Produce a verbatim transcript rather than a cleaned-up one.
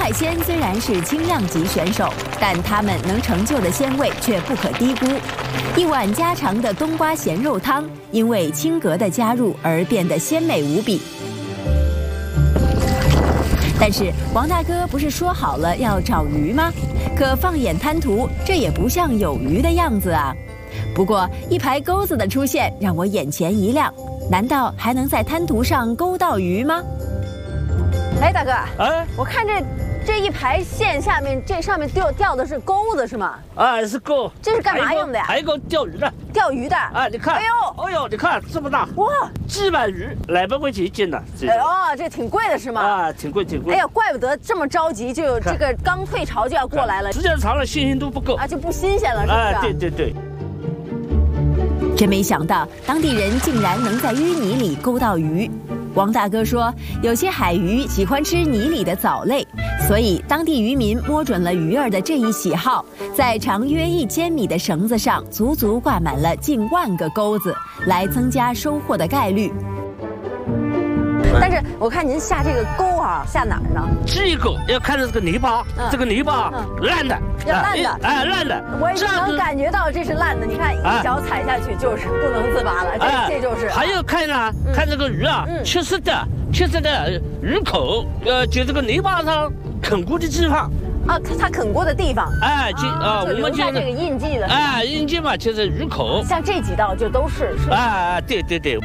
海鲜虽然是轻量级选手，但他们能成就的鲜味却不可低估。一碗家常的冬瓜咸肉汤，因为青蛤的加入而变得鲜美无比。但是王大哥不是说好了要找鱼吗？可放眼滩涂，这也不像有鱼的样子啊。不过一排钩子的出现让我眼前一亮，难道还能在滩涂上勾到鱼吗？ 哎，大哥， 哎， 我看这这一排线下面，这上面吊吊的是钩子是吗？ 啊，是钩。 这是干嘛用的呀？ 还有一个钓鱼的。 钓鱼的。 啊，你看， 哎呦， 哎呦，你看这么大， 哇， 几百鱼，两百块钱一斤的。 哎哦，这挺贵的是吗？ 啊，挺贵挺贵。 哎呀，怪不得这么着急，就有这个刚退潮就要过来了。 时间长了，新鲜度不够啊，就不新鲜了，是不是？ 啊，对对对。 真没想到，当地人竟然能在淤泥里勾到鱼。王大哥说，有些海鱼喜欢吃泥里的藻类，所以当地渔民摸准了鱼儿的这一喜好，在长约一千米的绳子上足足挂满了近万个钩子，来增加收获的概率。 但是我看您下这个钩啊，下哪儿呢？ 这个要看着这个泥巴， 嗯、 这个泥巴、嗯、烂的， 要烂的， 哎，烂的。 我已经能感觉到这是烂的。你看，一脚踩下去就是不能自拔了， 哎、 这这就是。 还要看呢，嗯、看这个鱼啊，嗯、缺失的，缺失的鱼口，呃，就这个泥巴上啃过的地方。 啊，它它啃过的地方。 哎，就啊， 我们就这个印记的。 哎，印记嘛，就是鱼口。 像这几道就都是是吧？ 哎，对对对。